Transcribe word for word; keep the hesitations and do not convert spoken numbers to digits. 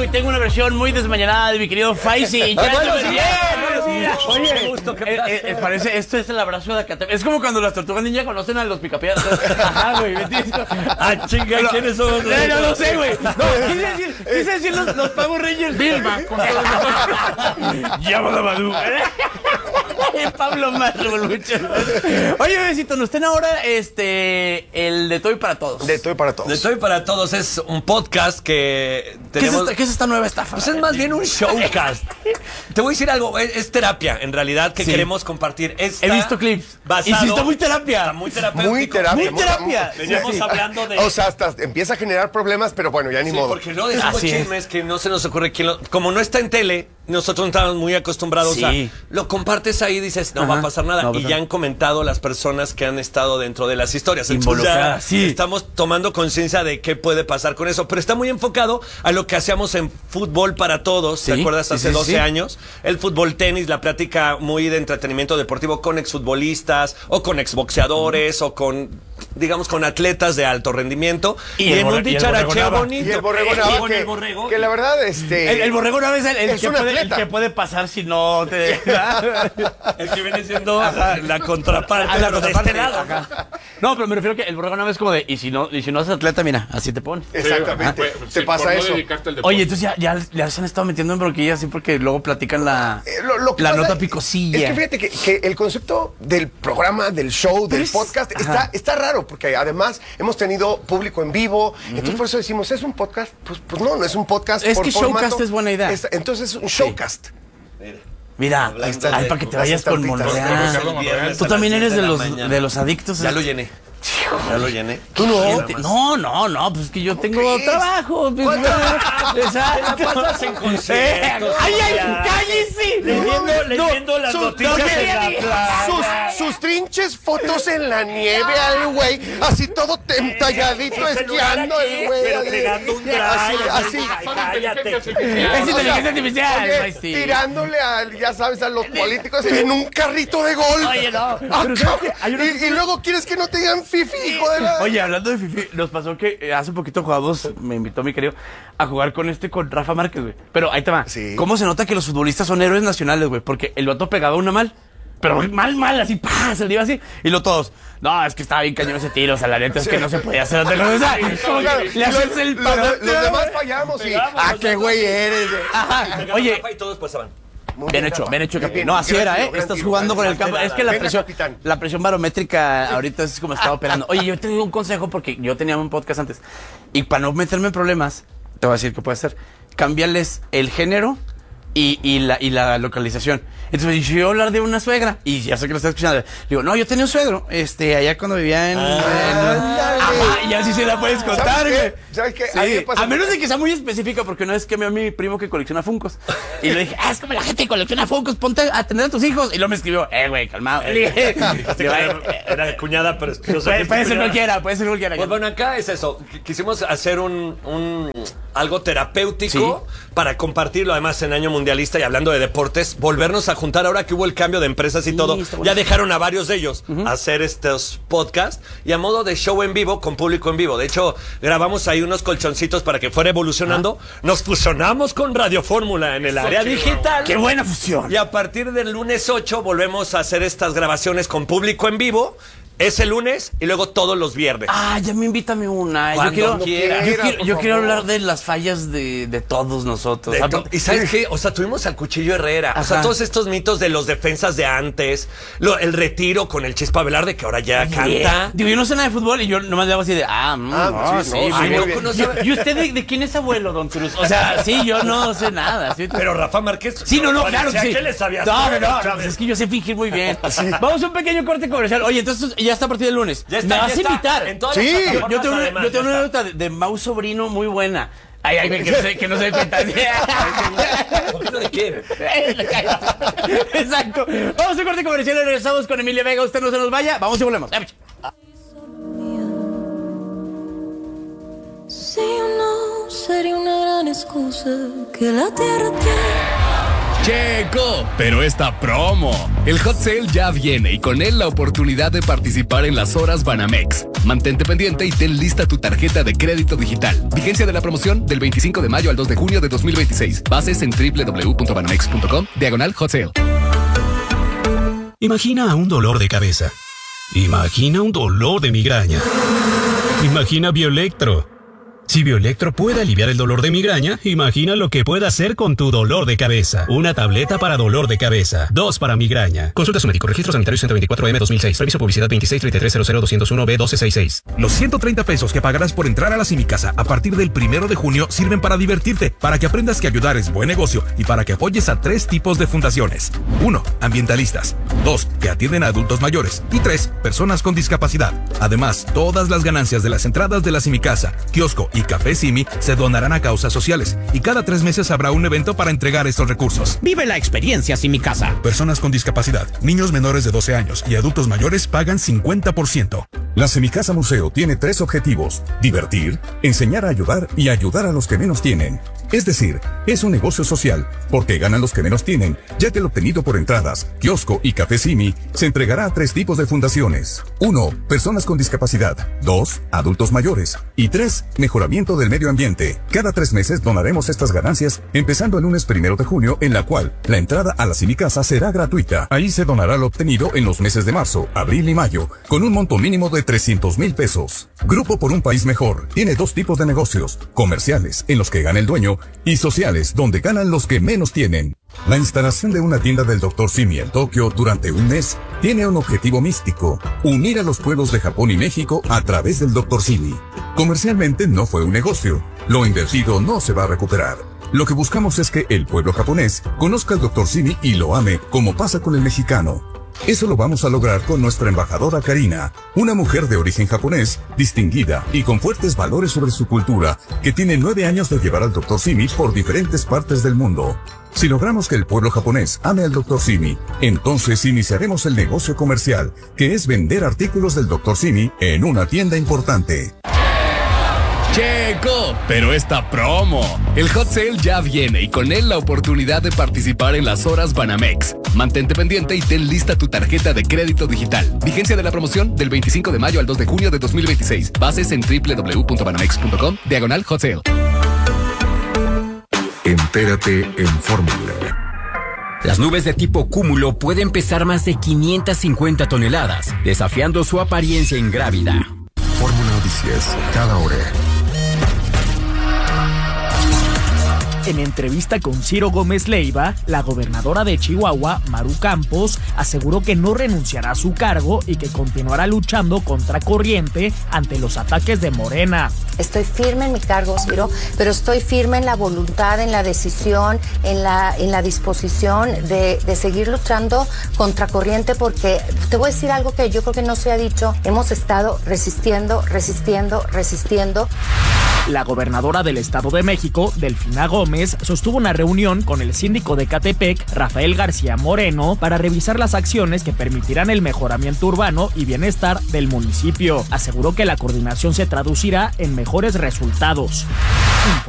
y tengo una versión muy desmañanada de mi querido Faisy. Ah, bueno, sí, Oye, Oye, qué gusto, qué eh, placer. eh, parece, esto es el abrazo de Acatepec. Es como cuando las tortugas ninja conocen a los picapiedras. Ajá, güey, ¿me entiendes? Ah, chinga, ¿quiénes son? No, no, no sé, güey. No, quise decir, quise decir los, los Power Rangers Vilma. Llama a Badú. Pablo Marro, mucho. Oye, bebecito, nos estén ahora este, el de Toy para Todos. De Toy para Todos. De Toy para Todos es un podcast que ¿Qué es, tenemos... esta, ¿Qué es esta nueva estafa? Pues es más bien un showcast. Te voy a decir algo, es, es terapia, en realidad, que Sí. queremos compartir. Está He visto clips. basado- Y sí, está muy terapia. Está muy terapéutico. Muy terapia. Muy terapia. Veníamos Sí. hablando de... O sea, hasta empieza a generar problemas, pero bueno, ya ni Sí, modo. porque no decimos Así es. chismes que no se nos ocurre quién lo... Como no está en tele, nosotros no estamos muy acostumbrados Sí. a... Lo compartes ahí y dices, no Ajá. va a pasar nada. No va a y pasar. ya han comentado las personas que han estado dentro de las historias. Entonces, Involucradas, ya sí. estamos tomando conciencia de qué puede pasar con eso. Pero está muy enfocado a lo que hacíamos en Fútbol para Todos. ¿Te Sí, acuerdas? sí, Hace sí, doce sí. años. El fútbol tenis, la plática muy de entretenimiento deportivo con exfutbolistas o con exboxeadores o con, digamos, con atletas de alto rendimiento. Y Y, el en borre- un y el dicharacheo borrego Nava. bonito. Y el borrego Eh, Nava, y con que, el borrego. que la verdad, este... El, el borrego no es el, el Es que un puede, el atleta. que puede pasar si no te... El que viene siendo la contraparte, Ah, la pero de contraparte, este lado. ajá. No, pero me refiero que el borrego no es como de, y si no, y si no haces atleta, mira, así te pone. Exactamente. Pues, Te sí, pasa por no eso. dedicarte al deporte. Oye, entonces ya, ya, ya se han estado metiendo en bronquillas así porque luego platican la, Eh, lo- lo que la pasa nota picosilla. Es que fíjate que, que el concepto del programa, del show, del es- podcast, ajá. está, está raro, porque además hemos tenido público en vivo. Entonces, por eso decimos, ¿es un podcast? Pues, pues no, no es un podcast. Es por que formato. showcast es buena idea. Es- entonces es un showcast. Mira, Hablando ahí está, de- ay, para que te las vayas con estampitas. Monreal. Carlos Monreal. Tú también eres de los, de los adictos. Ya lo llené. Ya lo llené. Tú no. Gente, No, no, no, pues es que yo tengo crees? trabajo. pues, ¿Cuál trabajo? Exacto. Te la pasas en conciertos, ¡Ay, ay, ya. cállese! Leyendo, leyendo las Sus- noticias no, en la sus, playa. sus trinches fotos en la nieve al güey, así todo entalladito, esquiando el güey. Pero así. pegando un Así, drive. así. Ay, Son cállate. inteligencia Es artificial. inteligencia artificial. Oye, ay, sí. tirándole a, ya sabes, a los políticos en un carrito de golf. Oye, no. Ah, Pero ¿sabes qué? Hay una- y, y luego quieres que no te digan fifi, hijo de la... Oye, hablando de Fifi, nos pasó que eh, hace poquito jugamos, me invitó mi querido, a jugar con este, con Rafa Márquez, güey. Pero ahí te va. Sí. ¿Cómo se nota que los futbolistas son héroes nacionales, güey? Porque el vato pegaba una mal. Pero mal, mal, así, pa, se le iba así. Y lo todos, no, es que estaba bien cañón ese tiro, o sea, la neta es que no se podía hacer otra cosa. O sea, como que Claro, le haces el los, parote, los demás güey. fallamos y... Pegamos, Ah, nosotros. qué güey eres. güey. Ajá. Oye, Y todos pasaban. Muy bien hecho, bien hecho, capitán. No, así era, ¿eh? gran Estás tiro, jugando con gran el campo. tiro. Es que la Venga, presión, capitán. la presión barométrica ahorita es como está operando. Oye, yo te doy un consejo porque yo tenía un podcast antes. Y para no meterme en problemas, te voy a decir qué puede hacer. Cámbiales el género y, y, la, y la localización. Entonces yo iba a hablar de una suegra y ya sé que lo está escuchando. Le digo, no, yo tenía un suegro, este, allá cuando vivía en... en- ándale. Ajá, y así se la puedes contar, ¿Sabes güey. qué? ¿Sabes qué? Sí. A mí me pasa- A menos de que sea muy específica, porque una vez que me a mi primo que colecciona Funkos. Y le dije, ah, es como la gente que colecciona Funkos, ponte a atender a tus hijos. Y luego me escribió, eh, güey, calmado. Le dije, Era de cuñada, pero yo sé puede, que puede es ser cuñada. cualquiera, puede ser cualquiera. Pues bueno, acá es eso. Qu- Quisimos hacer un, un algo terapéutico para compartirlo, además en año mundialista y hablando de deportes, volvernos a juntar ahora que hubo el cambio de empresas y Sí, todo. está bueno. Ya dejaron a varios de ellos hacer estos podcasts y a modo de show en vivo con público en vivo. De hecho, grabamos ahí unos colchoncitos para que fuera evolucionando. Nos fusionamos con Radio Fórmula en el área digital. ¡Qué buena fusión! Y a partir del lunes ocho volvemos a hacer estas grabaciones con público en vivo. Ese lunes y luego todos los viernes. Ah, ya me invítame una. Yo Cuando quiero, quieras. yo quiero, por yo quiero favor. hablar de las fallas de, de todos nosotros. De Ah, to- y sabes qué, o sea, tuvimos al Cuchillo Herrera, o sea, Ajá. todos estos mitos de los defensas de antes, lo- el retiro con el Chispa Velarde que ahora ya canta. Digo, yo no sé nada de fútbol y yo nomás le hago así de, ah, mm, Ah, no, sí, sí, no, sí, sí, yo- muy bien. no yo- sabe- ¿Y usted de, de quién es abuelo, don Cruz? O sea, sí, yo no sé nada. ¿sí? Pero Rafa Márquez. Sí, no, no, claro que sí. ¿Qué le sabías? No, no, no, no, Chávez? pues es que yo sé fingir muy bien. Vamos a un pequeño corte comercial. Oye, entonces ya está a partir del lunes. Ya está, ¿Me vas ya a está. invitar? En todas Sí. las Yo, plataformas, yo tengo una, además, yo tengo ya una está. nota de, de Mau Sobrino muy buena. Ay, ay, que no se, que no se dé cuenta. ¿Poquito de qué? Exacto. Vamos a un corte comercial y regresamos con Emilia Vega. Usted no se nos vaya. Vamos y volvemos. Si o no, sería una gran excusa que la tierra tiene. Checo, pero esta promo. El Hot Sale ya viene y con él la oportunidad de participar en las horas Banamex. Mantente pendiente y ten lista tu tarjeta de crédito digital. Vigencia de la promoción del veinticinco de mayo al dos de junio de dos mil veintiséis. Bases en doble u doble u doble u punto banamex punto com, diagonal hot sale. Imagina un dolor de cabeza. Imagina un dolor de migraña. Imagina Bioelectro. Si Bioelectro puede aliviar el dolor de migraña, imagina lo que puede hacer con tu dolor de cabeza. Una tableta para dolor de cabeza. Dos para migraña. Consulta a su médico. Registro sanitario ciento veinticuatro M dos mil seis. Reviso publicidad veintiséis treinta y tres cero cero doscientos uno B doce sesenta y seis. Los ciento treinta pesos que pagarás por entrar a la Simicasa a partir del primero de junio sirven para divertirte, para que aprendas que ayudar es buen negocio y para que apoyes a tres tipos de fundaciones. Uno, ambientalistas. Dos, que atienden a adultos mayores. Y tres, personas con discapacidad. Además, todas las ganancias de las entradas de la Simicasa, kiosco y Café Simi se donarán a causas sociales y cada tres meses habrá un evento para entregar estos recursos. Vive la experiencia Simicasa. Personas con discapacidad, niños menores de doce años y adultos mayores pagan cincuenta por ciento. La Simicasa Museo tiene tres objetivos: divertir, enseñar a ayudar y ayudar a los que menos tienen. Es decir, es un negocio social, porque ganan los que menos tienen, ya que lo obtenido por entradas, kiosco y Café Simi se entregará a tres tipos de fundaciones. Uno, personas con discapacidad. Dos, adultos mayores. Y tres, mejoramiento del medio ambiente. Cada tres meses donaremos estas ganancias, empezando el lunes primero de junio, en la cual la entrada a la Simicasa será gratuita. Ahí se donará lo obtenido en los meses de marzo, abril y mayo, con un monto mínimo de trescientos mil pesos. Grupo por un país mejor tiene dos tipos de negocios: comerciales, en los que gana el dueño, y sociales, donde ganan los que menos tienen. La instalación de una tienda del doctor Simi en Tokio durante un mes tiene un objetivo místico: unir a los pueblos de Japón y México a través del doctor Simi. Comercialmente no fue un negocio. Lo invertido no se va a recuperar. Lo que buscamos es que el pueblo japonés conozca al doctor Simi y lo ame, como pasa con el mexicano. Eso lo vamos a lograr con nuestra embajadora Karina, una mujer de origen japonés, distinguida y con fuertes valores sobre su cultura, que tiene nueve años de llevar al doctor Simi por diferentes partes del mundo. Si logramos que el pueblo japonés ame al doctor Simi, entonces iniciaremos el negocio comercial, que es vender artículos del doctor Simi en una tienda importante. Checo, pero esta promo. El hot sale ya viene y con él la oportunidad de participar en las horas Banamex. Mantente pendiente y ten lista tu tarjeta de crédito digital. Vigencia de la promoción del veinticinco de mayo al dos de junio de dos mil veintiséis. Bases en doble u doble u doble u punto banamex punto com, diagonal hot sale. Entérate en Fórmula. Las nubes de tipo cúmulo pueden pesar más de quinientas cincuenta toneladas, desafiando su apariencia ingrávida. Fórmula Noticias, cada hora. En entrevista con Ciro Gómez Leiva, la gobernadora de Chihuahua, Maru Campos, aseguró que no renunciará a su cargo y que continuará luchando contra corriente ante los ataques de Morena. Estoy firme en mi cargo, Ciro, pero estoy firme en la voluntad, en la decisión, en la, en la disposición de, de seguir luchando contra corriente, porque te voy a decir algo que yo creo que no se ha dicho. Hemos estado resistiendo, resistiendo, resistiendo. La gobernadora del Estado de México, Delfina Gómez, sostuvo una reunión con el síndico de Ecatepec, Rafael García Moreno, para revisar las acciones que permitirán el mejoramiento urbano y bienestar del municipio. Aseguró que la coordinación se traducirá en mejores resultados.